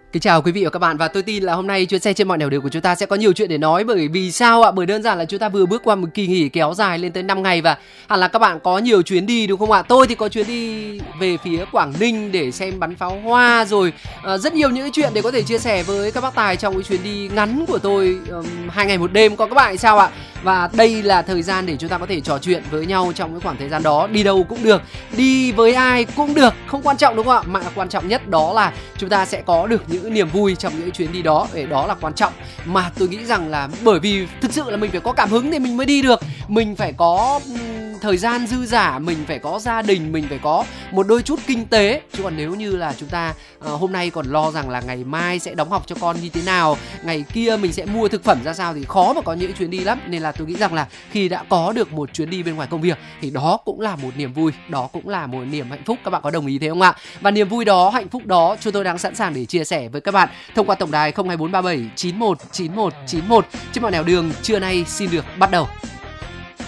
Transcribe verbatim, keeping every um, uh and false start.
Kính chào quý vị và các bạn, và tôi tin là hôm nay chuyến xe trên mọi nẻo đường của chúng ta sẽ có nhiều chuyện để nói. Bởi vì sao ạ? Bởi đơn giản là chúng ta vừa bước qua một kỳ nghỉ kéo dài lên tới năm ngày và hẳn là các bạn có nhiều chuyến đi đúng không ạ? Tôi thì có chuyến đi về phía Quảng Ninh để xem bắn pháo hoa, rồi uh, rất nhiều những cái chuyện để có thể chia sẻ với các bác tài trong cái chuyến đi ngắn của tôi um, hai ngày một đêm. Còn các bạn thì sao ạ? Và đây là thời gian để chúng ta có thể trò chuyện với nhau trong cái khoảng thời gian đó. Đi đâu cũng được, đi với ai cũng được, không quan trọng đúng không ạ? Mà quan trọng nhất đó là chúng ta sẽ có được những niềm vui trong những chuyến đi đó. Để đó là quan trọng. Mà tôi nghĩ rằng là bởi vì thực sự là mình phải có cảm hứng thì mình mới đi được. Mình phải có um, thời gian dư dả, mình phải có gia đình, mình phải có một đôi chút kinh tế. Chứ còn nếu như là chúng ta uh, hôm nay còn lo rằng là ngày mai sẽ đóng học cho con như thế nào, ngày kia mình sẽ mua thực phẩm ra sao thì khó mà có những chuyến đi lắm. Nên là tôi nghĩ rằng là khi đã có được một chuyến đi bên ngoài công việc thì đó cũng là một niềm vui, đó cũng là một niềm hạnh phúc. Các bạn có đồng ý thế không ạ? Và niềm vui đó, hạnh phúc đó chúng tôi đang sẵn sàng để chia sẻ với các bạn thông qua tổng đài không hai bốn ba bảy chín một chín một chín một trên mọi nẻo đường. Trưa nay xin được bắt đầu.